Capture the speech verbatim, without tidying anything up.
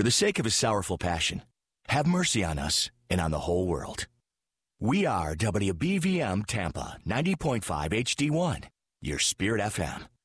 For the sake of his sorrowful passion, have mercy on us and on the whole world. We are W B V M Tampa ninety point five H D one, your Spirit F M.